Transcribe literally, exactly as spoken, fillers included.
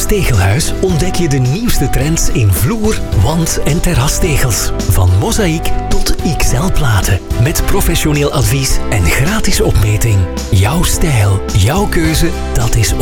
Jacobs Tegelhuis ontdek je de nieuwste trends in vloer, wand- en terrastegels. Van mozaïek tot X L-platen. Met professioneel advies en gratis opmeting. Jouw stijl, jouw keuze, dat is